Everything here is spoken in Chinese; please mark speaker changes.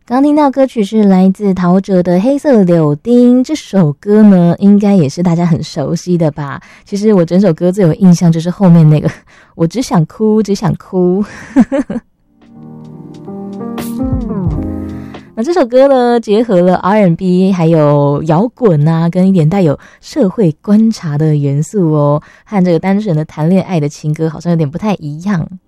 Speaker 1: 刚听到歌曲是来自陶喆的《黑色柳丁》，这首歌呢，应该也是大家很熟悉的吧？其实我整首歌最有印象就是后面那个"我只想哭，只想哭"。那这首歌呢，结合了 R&B 还有摇滚啊，跟一点带有社会观察的元素哦，和这个单纯的谈恋爱的情歌好像有点不太一样。